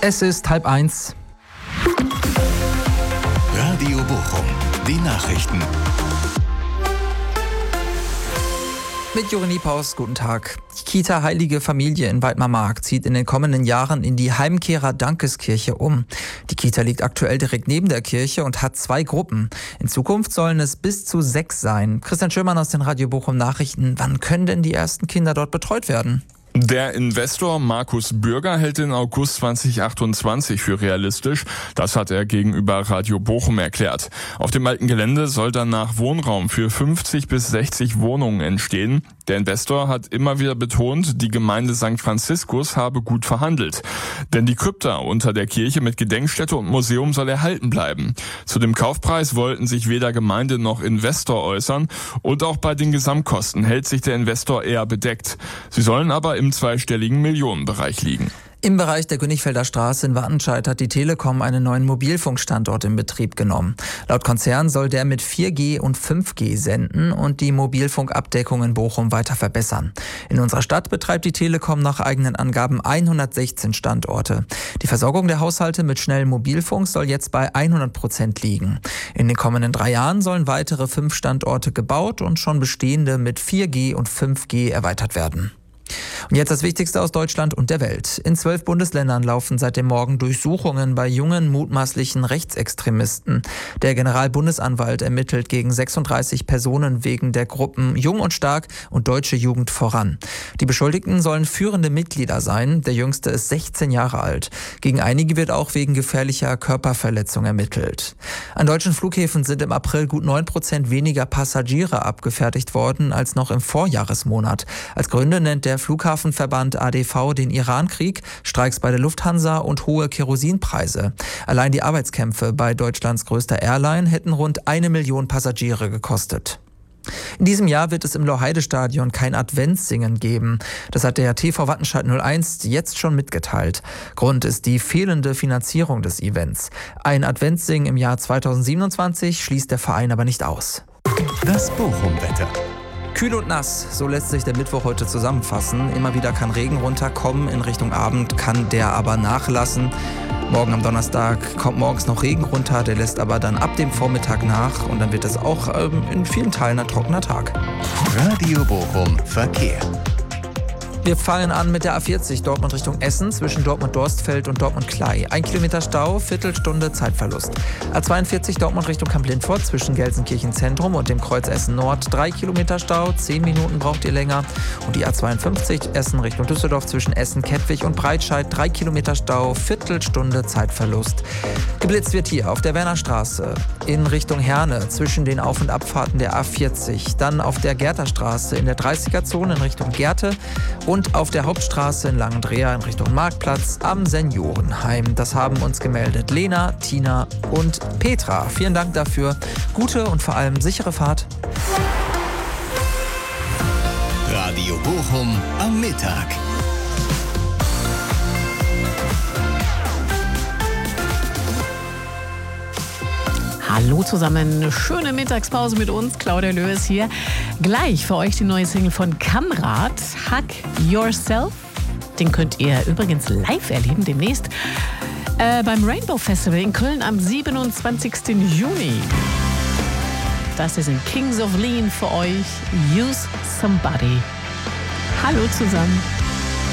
Es ist 12:30. Radio Bochum, die Nachrichten. Mit Juri Niepaus, guten Tag. Die Kita Heilige Familie in Weidmar-Mark zieht in den kommenden Jahren in die Heimkehrer-Dankeskirche um. Die Kita liegt aktuell direkt neben der Kirche und hat 2 Gruppen. In Zukunft sollen es bis zu 6 sein. Christian Schirmann aus den Radio Bochum Nachrichten. Wann können denn die ersten Kinder dort betreut werden? Der Investor Markus Bürger hält den August 2028 für realistisch. Das hat er gegenüber Radio Bochum erklärt. Auf dem alten Gelände soll danach Wohnraum für 50 bis 60 Wohnungen entstehen. Der Investor hat immer wieder betont, die Gemeinde St. Franziskus habe gut verhandelt. Denn die Krypta unter der Kirche mit Gedenkstätte und Museum soll erhalten bleiben. Zu dem Kaufpreis wollten sich weder Gemeinde noch Investor äußern. Und auch bei den Gesamtkosten hält sich der Investor eher bedeckt. Sie sollen aber im zweistelligen Millionenbereich liegen. Im Bereich der Günnichfelder Straße in Wattenscheid hat die Telekom einen neuen Mobilfunkstandort in Betrieb genommen. Laut Konzern soll der mit 4G und 5G senden und die Mobilfunkabdeckung in Bochum weiter verbessern. In unserer Stadt betreibt die Telekom nach eigenen Angaben 116 Standorte. Die Versorgung der Haushalte mit schnellem Mobilfunk soll jetzt bei 100% liegen. In den kommenden 3 Jahren sollen weitere 5 Standorte gebaut und schon bestehende mit 4G und 5G erweitert werden. Und jetzt das Wichtigste aus Deutschland und der Welt. In 12 Bundesländern laufen seit dem Morgen Durchsuchungen bei jungen, mutmaßlichen Rechtsextremisten. Der Generalbundesanwalt ermittelt gegen 36 Personen wegen der Gruppen Jung und Stark und Deutsche Jugend voran. Die Beschuldigten sollen führende Mitglieder sein. Der jüngste ist 16 Jahre alt. Gegen einige wird auch wegen gefährlicher Körperverletzung ermittelt. An deutschen Flughäfen sind im April gut 9% weniger Passagiere abgefertigt worden als noch im Vorjahresmonat. Als Gründe nennt der Flughafenverband ADV den Irankrieg, Streiks bei der Lufthansa und hohe Kerosinpreise. Allein die Arbeitskämpfe bei Deutschlands größter Airline hätten rund 1 Million Passagiere gekostet. In diesem Jahr wird es im Loheide-Stadion kein Adventssingen geben. Das hat der TV Wattenscheid 01 jetzt schon mitgeteilt. Grund ist die fehlende Finanzierung des Events. Ein Adventssingen im Jahr 2027 schließt der Verein aber nicht aus. Das Bochum-Wetter. Kühl und nass, so lässt sich der Mittwoch heute zusammenfassen. Immer wieder kann Regen runterkommen, in Richtung Abend kann der aber nachlassen. Morgen am Donnerstag kommt morgens noch Regen runter, der lässt aber dann ab dem Vormittag nach und dann wird es auch in vielen Teilen ein trockener Tag. Radio Bochum Verkehr. Wir fangen an mit der A40 Dortmund Richtung Essen zwischen Dortmund-Dorstfeld und Dortmund-Klei. 1 Kilometer Stau, Viertelstunde Zeitverlust. A42 Dortmund Richtung Kamp-Lindfort zwischen Gelsenkirchen Zentrum und dem Kreuz Essen Nord. 3 Kilometer Stau, 10 Minuten braucht ihr länger. Und die A52 Essen Richtung Düsseldorf zwischen Essen-Kettwig und Breitscheid. 3 Kilometer Stau, Viertelstunde Zeitverlust. Geblitzt wird hier auf der Wernerstraße in Richtung Herne zwischen den Auf- und Abfahrten der A40. Dann auf der Gerterstraße in der 30er-Zone in Richtung Gerte. Und auf der Hauptstraße in Langendreher in Richtung Marktplatz am Seniorenheim. Das haben uns gemeldet Lena, Tina und Petra. Vielen Dank dafür. Gute und vor allem sichere Fahrt. Radio Bochum am Mittag. Hallo zusammen, eine schöne Mittagspause mit uns. Claudia Löhes hier. Gleich für euch die neue Single von Kamrat, Hug Yourself. Den könnt ihr übrigens live erleben demnächst beim Rainbow Festival in Köln am 27. Juni. Das ist in Kings of Lean für euch. Use Somebody. Hallo zusammen.